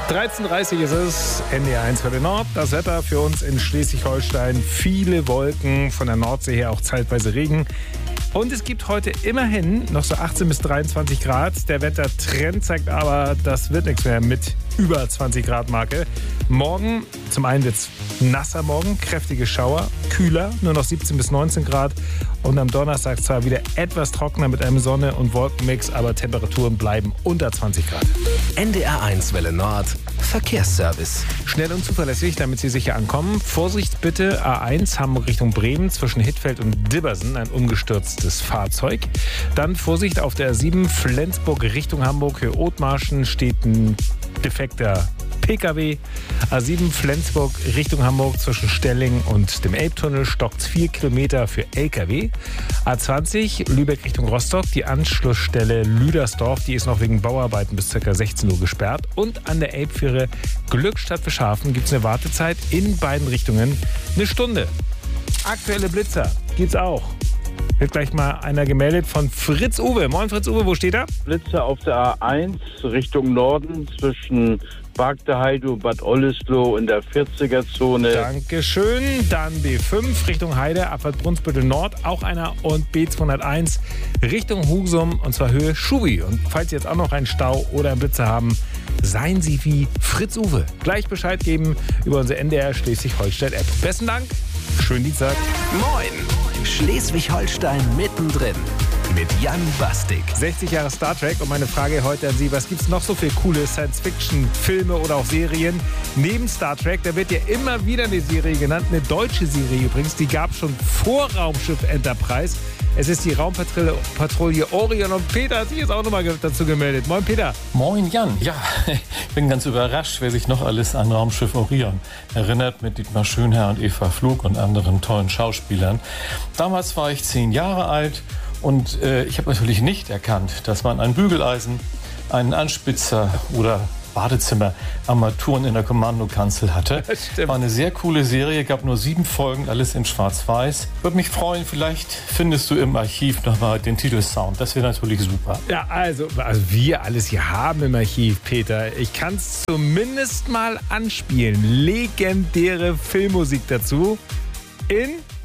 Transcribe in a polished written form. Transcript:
13:30 ist es, NDR1 für den Nord. Das Wetter für uns in Schleswig-Holstein. Viele Wolken, von der Nordsee her auch zeitweise Regen. Und es gibt heute immerhin noch so 18 bis 23 Grad. Der Wettertrend zeigt aber, das wird nichts mehr mit über 20 Grad Marke. Morgen, zum einen wird es nasser morgen, kräftige Schauer, kühler, nur noch 17 bis 19 Grad. Und am Donnerstag zwar wieder etwas trockener mit einem Sonne- und Wolkenmix, aber Temperaturen bleiben unter 20 Grad. NDR1 Welle Nord, Verkehrsservice. Schnell und zuverlässig, damit Sie sicher ankommen. Vorsicht bitte, A1 Hamburg Richtung Bremen zwischen Hittfeld und Dibbersen, ein umgestürztes Fahrzeug. Dann Vorsicht auf der A7 Flensburg Richtung Hamburg, Höhe Othmarschen steht ein defekter PKW. A7 Flensburg Richtung Hamburg zwischen Stelling und dem Elbtunnel stockt 4 Kilometer für LKW. A20 Lübeck Richtung Rostock, die Anschlussstelle Lüdersdorf, die ist noch wegen Bauarbeiten bis ca. 16 Uhr gesperrt. Und an der Elbfähre Glückstadt Bischhafen gibt es eine Wartezeit in beiden Richtungen eine Stunde. Aktuelle Blitzer gibt's auch. Wird gleich mal einer gemeldet von Fritz Uwe. Moin Fritz Uwe, wo steht er? Blitze auf der A1 Richtung Norden zwischen Bargteheide und Bad Oldesloe in der 40er-Zone. Dankeschön. Dann B5 Richtung Heide, Abfahrt Brunsbüttel Nord, auch einer. Und B201 Richtung Husum, und zwar Höhe Schubi. Und falls Sie jetzt auch noch einen Stau oder einen Blitzer haben, seien Sie wie Fritz Uwe. Gleich Bescheid geben über unsere NDR Schleswig-Holstein-App. Besten Dank. Schönen Dienstag. Moin! Schleswig-Holstein mittendrin mit Jan Bastik. 60 Jahre Star Trek und meine Frage heute an Sie, was gibt es noch so für coole Science-Fiction-Filme oder auch Serien neben Star Trek? Da wird ja immer wieder eine Serie genannt, eine deutsche Serie übrigens, die gab es schon vor Raumschiff Enterprise. Es ist die Raumpatrouille Orion und Peter hat sich jetzt auch nochmal dazu gemeldet. Moin Peter. Moin Jan. Ja, ich bin ganz überrascht, wer sich noch alles an Raumschiff Orion erinnert, mit Dietmar Schönherr und Eva Flug und anderen tollen Schauspielern. Damals war ich 10 Jahre alt und ich habe natürlich nicht erkannt, dass man ein Bügeleisen, einen Anspitzer oder Badezimmerarmaturen in der Kommandokanzel hatte. War eine sehr coole Serie, gab nur 7 Folgen, alles in Schwarz-Weiß. Würde mich freuen, vielleicht findest du im Archiv nochmal den Titelsound. Das wäre natürlich super. Ja, also wir alles hier haben im Archiv, Peter. Ich kann es zumindest mal anspielen. Legendäre Filmmusik dazu in